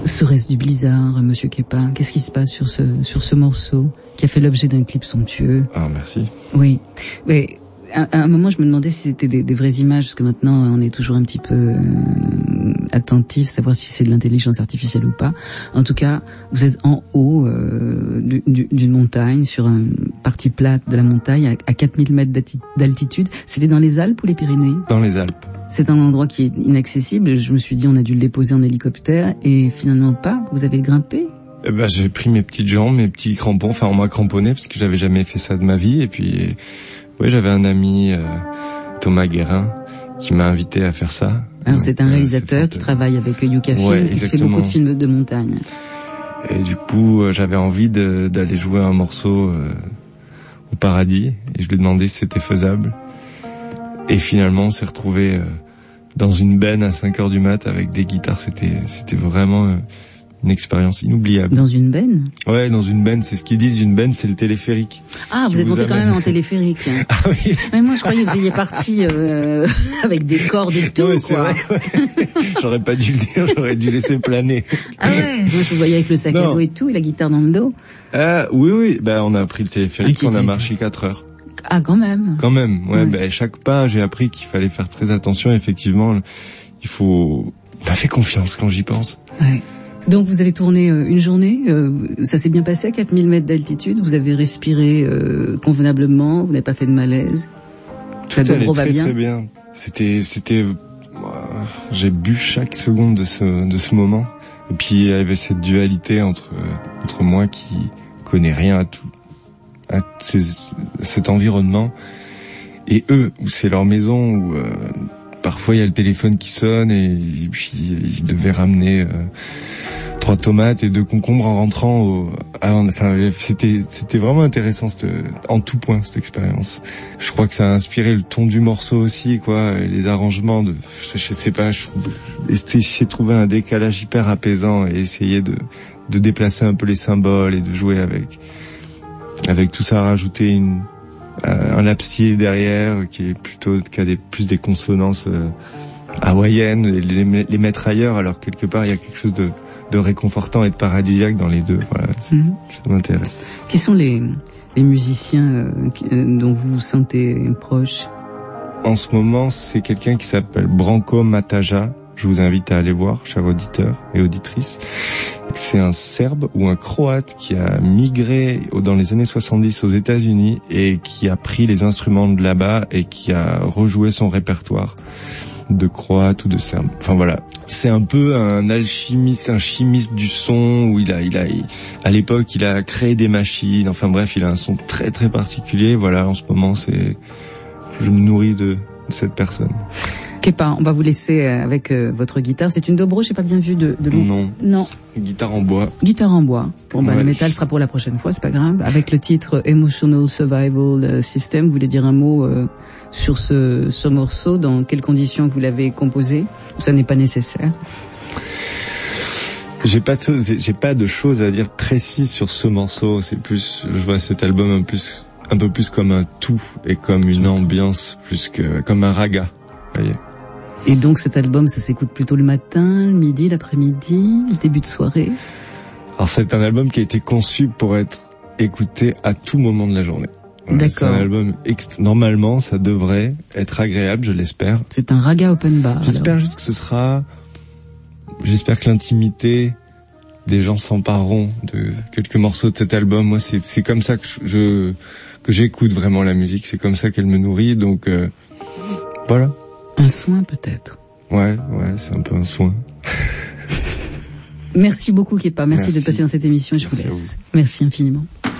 Serait-ce du blizzard, Monsieur Kepa? Qu'est-ce qui se passe sur ce morceau qui a fait l'objet d'un clip somptueux? Ah, merci. Oui, mais à un moment je me demandais si c'était des vraies images, parce que maintenant on est toujours un petit peu attentif, savoir si c'est de l'intelligence artificielle ou pas. En tout cas, vous êtes en haut d'une montagne, sur une partie plate de la montagne, à 4000 mètres d'altitude. C'était dans les Alpes ou les Pyrénées? Dans les Alpes. C'est un endroit qui est inaccessible. Je me suis dit on a dû le déposer en hélicoptère, et finalement pas. Vous avez grimpé? J'ai pris mes petites jambes, mes petits crampons, enfin on m'a cramponné parce que j'avais jamais fait ça de ma vie, et puis oui, j'avais un ami, Thomas Guérin, qui m'a invité à faire ça. Alors c'est un réalisateur qui travaille avec Yuka Film, qui fait beaucoup de films de montagne. Et du coup, j'avais envie d'aller jouer un morceau au paradis, et je lui ai demandé si c'était faisable. Et finalement, on s'est retrouvé dans une benne à 5h du mat avec des guitares. C'était vraiment une expérience inoubliable. Dans une benne? Ouais, dans une benne, c'est ce qu'ils disent, une benne, c'est le téléphérique. Ah, vous êtes monté quand même en téléphérique. Ah oui. Mais moi, je croyais que vous étiez parti avec des cordes et tout, ouais, quoi. C'est vrai, ouais. J'aurais pas dû le dire, j'aurais dû laisser planer. Ah ouais. Moi, je vous voyais avec le sac à dos et tout, et la guitare dans le dos. Oui. On a pris le téléphérique, on a marché 4 heures. Ah, quand même. Quand même, ouais. Chaque pas, j'ai appris qu'il fallait faire très attention. Effectivement, il faut... Fais confiance quand j'y pense. Ouais. Donc vous avez tourné une journée, ça s'est bien passé à 4000 mètres d'altitude, vous avez respiré convenablement, vous n'avez pas fait de malaise? Tout allait très bien. C'était, j'ai bu chaque seconde de ce moment. Et puis il y avait cette dualité entre moi qui connais rien à cet environnement, et eux, où c'est leur maison, où parfois il y a le téléphone qui sonne, et puis ils devaient ramener 3 tomates et 2 concombres en rentrant c'était vraiment intéressant en tout point, cette expérience. Je crois que ça a inspiré le ton du morceau aussi, quoi, et les arrangements je sais pas, j'ai trouvé un décalage hyper apaisant, et essayer de déplacer un peu les symboles et de jouer avec tout ça, rajouter un lap steel derrière qui a plus des consonances hawaïennes, et les mettre ailleurs, alors quelque part il y a quelque chose de réconfortant et de paradisiaque dans les deux. Voilà, ça m'intéresse. Qui sont les musiciens dont vous vous sentez proche? En ce moment, c'est quelqu'un qui s'appelle Branko Mataja. Je vous invite à aller voir, chers auditeurs et auditrices. C'est un Serbe ou un Croate qui a migré dans les années 70 aux États-Unis, et qui a pris les instruments de là-bas et qui a rejoué son répertoire de croate ou de serbe. Enfin voilà, c'est un peu un alchimiste, un chimiste du son, où à l'époque il a créé des machines. Enfin bref, il a un son très très particulier. Voilà, en ce moment je me nourris de cette personne. Kepa, on va vous laisser avec votre guitare. C'est une dobro, j'ai pas bien vu de long. Non. Guitare en bois. Guitare en bois. Bon, le métal sera pour la prochaine fois, c'est pas grave. Avec le titre Emotional Survival System, vous voulez dire un mot sur ce morceau? Dans quelles conditions vous l'avez composé? Ça n'est pas nécessaire. J'ai pas de choses à dire précises sur ce morceau. C'est plus, je vois cet album un peu plus comme un tout, et comme une ambiance plus que comme un raga. Voyez. Et donc cet album, ça s'écoute plutôt le matin, le midi, l'après-midi, le début de soirée? Alors c'est un album qui a été conçu pour être écouté à tout moment de la journée. D'accord. C'est un album normalement, ça devrait être agréable, je l'espère. C'est un raga open bar. J'espère juste que j'espère que l'intimité des gens s'empareront de quelques morceaux de cet album. Moi, c'est comme ça que j'écoute vraiment la musique. C'est comme ça qu'elle me nourrit. Donc voilà. Un soin peut-être. Ouais, c'est un peu un soin. Merci beaucoup Kepa, merci de passer dans cette émission, je vous laisse. Merci infiniment.